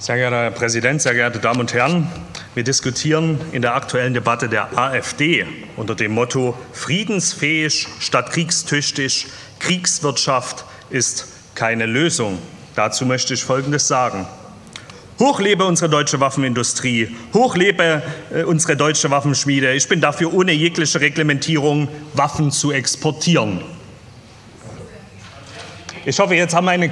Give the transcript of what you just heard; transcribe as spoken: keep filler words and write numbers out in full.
Sehr geehrter Herr Präsident, sehr geehrte Damen und Herren! Wir diskutieren in der aktuellen Debatte der AfD unter dem Motto friedensfähig statt kriegstüchtig. Kriegswirtschaft ist keine Lösung. Dazu möchte ich Folgendes sagen. Hoch lebe unsere deutsche Waffenindustrie, hoch lebe äh, unsere deutsche Waffenschmiede. Ich bin dafür, ohne jegliche Reglementierung Waffen zu exportieren. Ich hoffe, jetzt haben meine